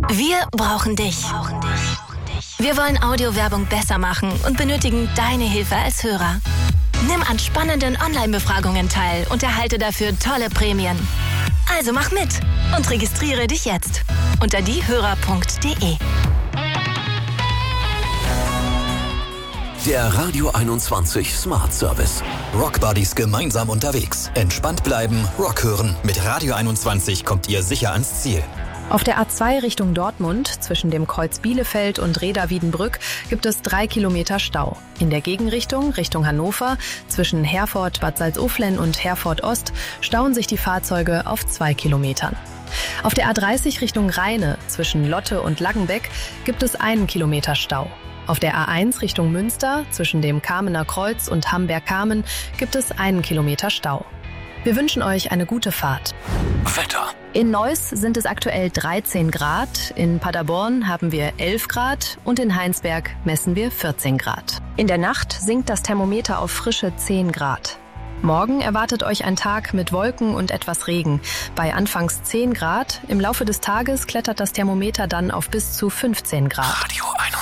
Wir brauchen dich. Wir wollen Audiowerbung besser machen und benötigen deine Hilfe als Hörer. Nimm an spannenden Online-Befragungen teil und erhalte dafür tolle Prämien. Also mach mit und registriere dich jetzt unter diehörer.de. Der Radio 21 Smart Service. Rockbuddies gemeinsam unterwegs. Entspannt bleiben, Rock hören. Mit Radio 21 kommt ihr sicher ans Ziel. Auf der A2 Richtung Dortmund, zwischen dem Kreuz Bielefeld und Reda-Wiedenbrück, gibt es 3 Kilometer Stau. In der Gegenrichtung, Richtung Hannover, zwischen Herford, Bad Salzuflen und Herford Ost, stauen sich die Fahrzeuge auf 2 Kilometern. Auf der A30 Richtung Rheine, zwischen Lotte und Laggenbeck, gibt es 1 Kilometer Stau. Auf der A1 Richtung Münster, zwischen dem Kamener Kreuz und Hamberg-Kamen, gibt es 1 Kilometer Stau. Wir wünschen euch eine gute Fahrt. Wetter. In Neuss sind es aktuell 13 Grad, in Paderborn haben wir 11 Grad und in Heinsberg messen wir 14 Grad. In der Nacht sinkt das Thermometer auf frische 10 Grad. Morgen erwartet euch ein Tag mit Wolken und etwas Regen. Bei anfangs 10 Grad, im Laufe des Tages klettert das Thermometer dann auf bis zu 15 Grad. Radio 21.